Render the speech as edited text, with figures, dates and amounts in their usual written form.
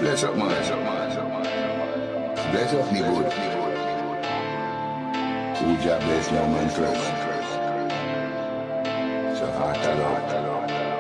Bless up, man. Bless up, me good. Who job bless no man trust. So heart alone.